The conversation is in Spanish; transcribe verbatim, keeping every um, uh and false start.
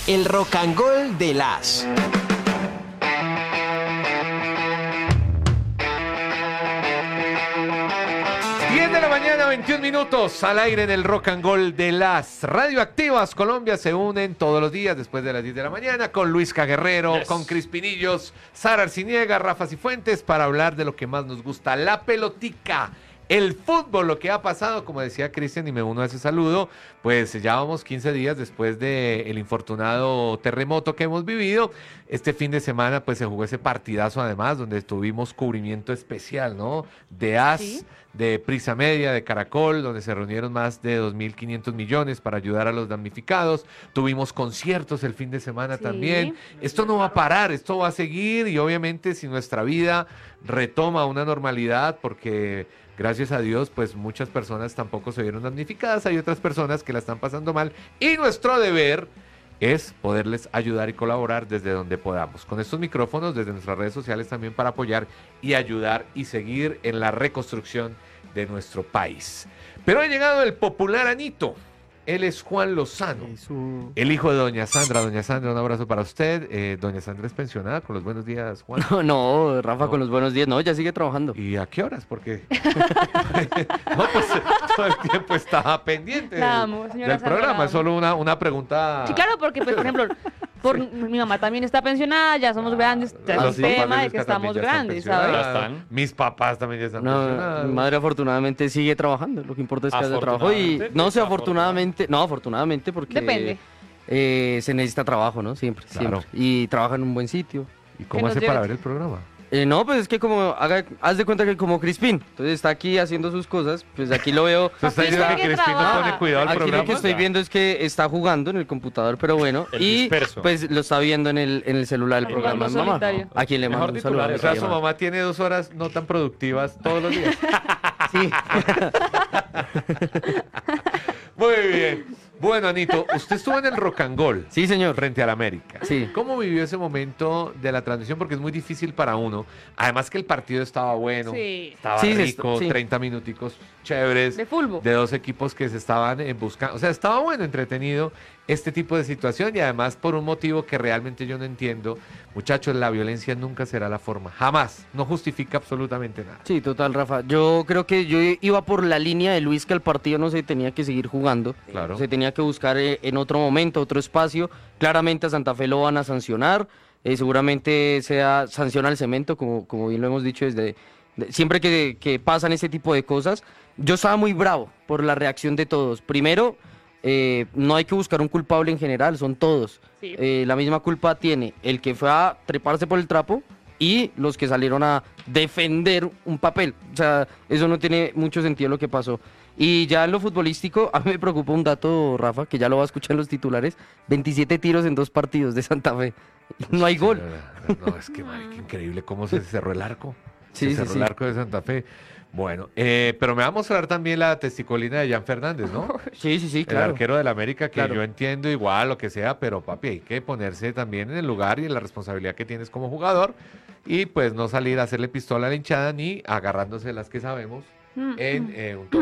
El Rock and Gold de las... diez de la mañana, veintiún minutos, al aire en el Rock and Gold de las Radioactivas Colombia. Se unen todos los días después de las diez de la mañana con Luisca Guerrero, yes. con Crispinillos, Sara Arciniega, Rafa Cifuentes, para hablar de lo que más nos gusta, la pelotica. El fútbol, lo que ha pasado, como decía Cristian, y me uno a ese saludo, pues ya vamos quince días después del infortunado terremoto que hemos vivido. Este fin de semana pues se jugó ese partidazo además, donde tuvimos cubrimiento especial, ¿no? De A S, ¿sí? De Prisa Media, de Caracol, donde se reunieron más de dos mil quinientos millones para ayudar a los damnificados. Tuvimos conciertos el fin de semana, sí. también. Esto no va a parar, esto va a seguir, y obviamente si nuestra vida retoma una normalidad, porque... gracias a Dios, pues muchas personas tampoco se vieron damnificadas, hay otras personas que la están pasando mal, y nuestro deber es poderles ayudar y colaborar desde donde podamos, con estos micrófonos, desde nuestras redes sociales también, para apoyar y ayudar y seguir en la reconstrucción de nuestro país. Pero ha llegado el popular Anito. Él es Juan Lozano, Eso. el hijo de doña Sandra. Doña Sandra, un abrazo para usted. Eh, doña Sandra es pensionada, con los buenos días, Juan. No, no, Rafa, no. con los buenos días, no, ya sigue trabajando. ¿Y a qué horas? Porque no, pues todo el tiempo estaba pendiente La amo, del, señora del Sandra, programa, es solo una, una pregunta. Sí, claro, porque, pues, por ejemplo, por, sí. mi mamá también está pensionada, ya somos ah, grandes, es un tema de que estamos grandes, ¿sabes? Mis papás también ya están no, pensionados. Mi madre afortunadamente sigue trabajando, lo que importa es que haya trabajo, y no sé, afortunadamente, no, afortunadamente, porque Depende. Eh, se necesita trabajo, ¿no? Siempre, claro. siempre. Y trabaja en un buen sitio. ¿Y cómo hace para ver el programa? Eh, no, pues es que como, haga, haz de cuenta que como Crispín, entonces está aquí haciendo sus cosas, pues aquí lo veo. ¿Usted está diciendo que Crispín no pone cuidado al aquí programa? Lo que estoy viendo es que está jugando en el computador, pero bueno, el y disperso. Pues lo está viendo en el, en el celular el programa de mamá. A quien le mando un saludo. O sea, su mamá tiene dos horas no tan productivas todos los días. Sí. Muy bien. Bueno, Anito, usted estuvo en el Rock and Gold. Sí, señor. Frente al América. Sí. ¿Cómo vivió ese momento de la transmisión? Porque es muy difícil para uno. Además que el partido estaba bueno, sí. estaba sí, rico, sí. treinta minuticos chéveres. De fútbol. De dos equipos que se estaban eh, buscando. O sea, estaba bueno, entretenido este tipo de situación, y además por un motivo que realmente yo no entiendo. Muchachos, la violencia nunca será la forma. Jamás. No justifica absolutamente nada. Sí, total, Rafa. Yo creo que yo iba por la línea de Luis, que el partido no se tenía que seguir jugando. Claro. Se tenía que buscar eh, en otro momento, otro espacio. Claramente a Santa Fe lo van a sancionar. Eh, seguramente sea sanciona al cemento, como, como bien lo hemos dicho desde... De, siempre que, que pasan ese tipo de cosas. Yo estaba muy bravo por la reacción de todos. Primero... Eh, no hay que buscar un culpable en general, son todos. Sí. Eh, la misma culpa tiene el que fue a treparse por el trapo y los que salieron a defender un papel. O sea, eso no tiene mucho sentido lo que pasó. Y ya en lo futbolístico, a mí me preocupa un dato, Rafa, que ya lo va a escuchar en los titulares: veintisiete tiros en dos partidos de Santa Fe. No hay gol. No, es que, marica, increíble cómo se cerró el arco. Sí, se cerró sí, sí. el arco de Santa Fe. Bueno, eh, pero me va a mostrar también la testicolina de Jan Fernández, ¿no? Sí, sí, sí, claro. El arquero del América, que claro. yo entiendo igual, lo que sea, pero papi, hay que ponerse también en el lugar y en la responsabilidad que tienes como jugador, y pues no salir a hacerle pistola a la hinchada ni agarrándose las que sabemos en eh, un